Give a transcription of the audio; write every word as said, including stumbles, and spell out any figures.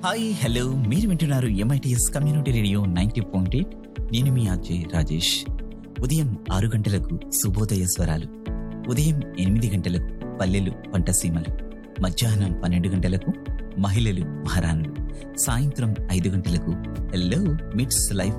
Hi hello మీరు వింటున్నారు MITS community radio ninety point eight. నేను మీ ఆర్జే రాజేష్. ఉదయం ఆరు గంటలకు శుభోదయ స్వరాలు, ఉదయం ఎనిమిది గంటలకు పల్లెలు పంటసీమలు, మధ్యాహ్నం పన్నెండు గంటలకు మహిళలు మహారాణులు, సాయంత్రం ఐదు గంటలకు హలో మిట్స్ లైఫ్